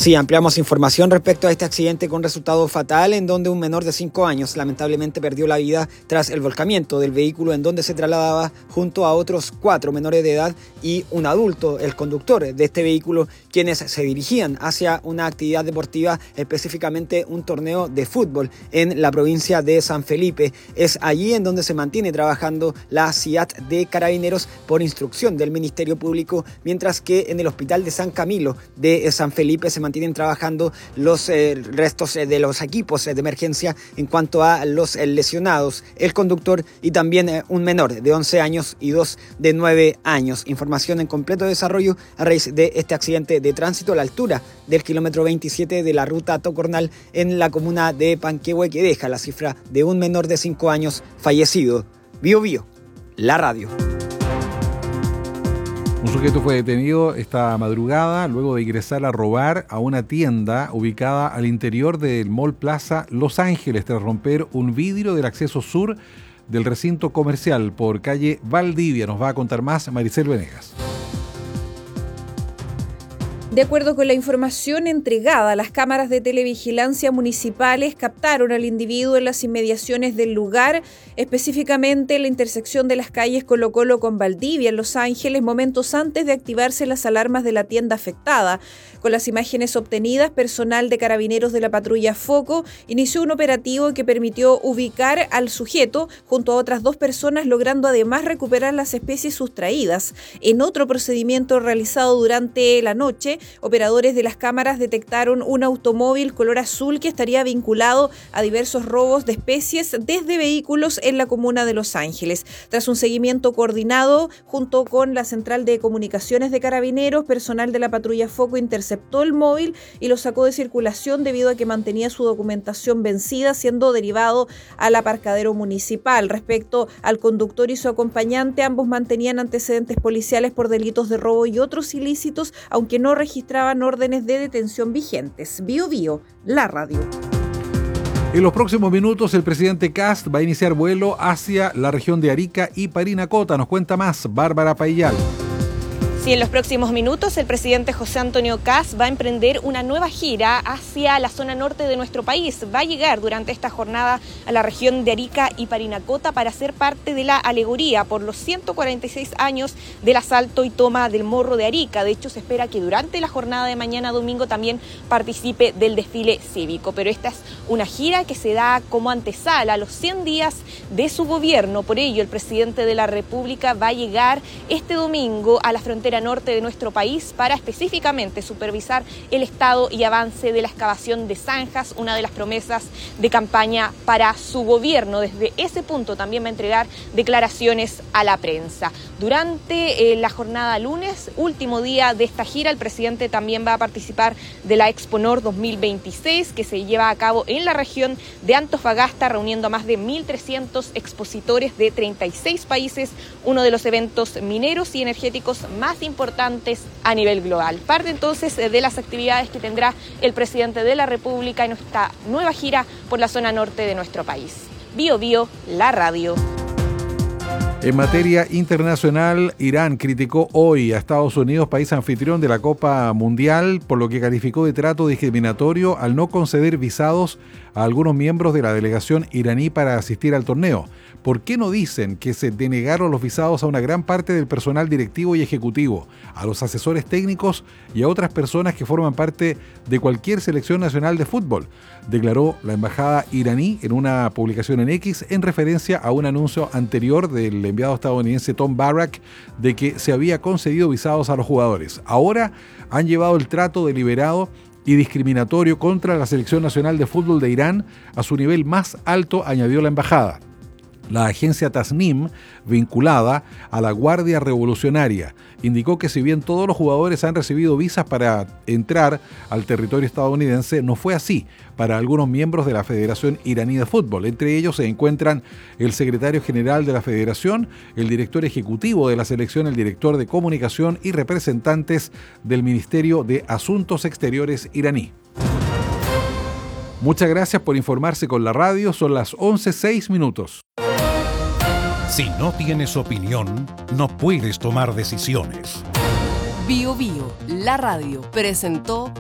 Sí, ampliamos información respecto a este accidente con resultado fatal en donde un menor de 5 años lamentablemente perdió la vida tras el volcamiento del vehículo en donde se trasladaba junto a otros 4 menores de edad y un adulto, el conductor de este vehículo, quienes se dirigían hacia una actividad deportiva, específicamente un torneo de fútbol en la provincia de San Felipe. Es allí en donde se mantiene trabajando la CIAT de Carabineros por instrucción del Ministerio Público, mientras que en el Hospital de San Camilo de San Felipe se mantienen trabajando los restos de los equipos de emergencia en cuanto a los lesionados, el conductor y también un menor de 11 años y 2 de 9 años. Información en completo desarrollo a raíz de este accidente de tránsito a la altura del kilómetro 27 de la ruta Tocornal en la comuna de Panquehue, que deja la cifra de un menor de 5 años fallecido. Bio Bio, la radio. Un sujeto fue detenido esta madrugada luego de ingresar a robar a una tienda ubicada al interior del Mall Plaza Los Ángeles tras romper un vidrio del acceso sur del recinto comercial por calle Valdivia. Nos va a contar más Maricel Venegas. De acuerdo con la información entregada, las cámaras de televigilancia municipales captaron al individuo en las inmediaciones del lugar, específicamente en la intersección de las calles Colo Colo con Valdivia en Los Ángeles, momentos antes de activarse las alarmas de la tienda afectada. Con las imágenes obtenidas, personal de Carabineros de la patrulla Foco inició un operativo que permitió ubicar al sujeto junto a otras 2 personas, logrando además recuperar las especies sustraídas. En otro procedimiento realizado durante la noche, operadores de las cámaras detectaron un automóvil color azul que estaría vinculado a diversos robos de especies desde vehículos en la comuna de Los Ángeles. Tras un seguimiento coordinado junto con la Central de Comunicaciones de Carabineros, personal de la patrulla Foco interceptó el móvil y lo sacó de circulación debido a que mantenía su documentación vencida, siendo derivado al aparcadero municipal. Respecto al conductor y su acompañante, ambos mantenían antecedentes policiales por delitos de robo y otros ilícitos, aunque no registraban órdenes de detención vigentes. Bio Bio, la radio. En los próximos minutos, el presidente Kast va a iniciar vuelo hacia la región de Arica y Parinacota. Nos cuenta más Bárbara Paillal. Sí, en los próximos minutos el presidente José Antonio Kast va a emprender una nueva gira hacia la zona norte de nuestro país. Va a llegar durante esta jornada a la región de Arica y Parinacota para ser parte de la alegoría por los 146 años del asalto y toma del Morro de Arica. De hecho, se espera que durante la jornada de mañana domingo también participe del desfile cívico. Pero esta es una gira que se da como antesala a los 100 días de su gobierno. Por ello, el presidente de la República va a llegar este domingo a la frontera norte de nuestro país para específicamente supervisar el estado y avance de la excavación de zanjas, una de las promesas de campaña para su gobierno. Desde ese punto también va a entregar declaraciones a la prensa. Durante la jornada lunes, último día de esta gira, el presidente también va a participar de la Expo Nord 2026 que se lleva a cabo en la región de Antofagasta, reuniendo a más de 1.300 expositores de 36 países, uno de los eventos mineros y energéticos más importantes a nivel global. Parte entonces de las actividades que tendrá el presidente de la República en esta nueva gira por la zona norte de nuestro país. Bio Bio, la radio. En materia internacional, Irán criticó hoy a Estados Unidos, país anfitrión de la Copa Mundial, por lo que calificó de trato discriminatorio al no conceder visados a algunos miembros de la delegación iraní para asistir al torneo. ¿Por qué no dicen que se denegaron los visados a una gran parte del personal directivo y ejecutivo, a los asesores técnicos y a otras personas que forman parte de cualquier selección nacional de fútbol? Declaró la embajada iraní en una publicación en X en referencia a un anuncio anterior del enviado estadounidense Tom Barrack de que se había concedido visados a los jugadores. Ahora han llevado el trato deliberado y discriminatorio contra la selección nacional de fútbol de Irán a su nivel más alto, añadió la embajada. La agencia Tasnim, vinculada a la Guardia Revolucionaria, indicó que si bien todos los jugadores han recibido visas para entrar al territorio estadounidense, no fue así para algunos miembros de la Federación Iraní de Fútbol. Entre ellos se encuentran el secretario general de la Federación, el director ejecutivo de la selección, el director de comunicación y representantes del Ministerio de Asuntos Exteriores iraní. Muchas gracias por informarse con la radio. Son las 11:06. Si no tienes opinión, no puedes tomar decisiones. Bio Bio, la radio, presentó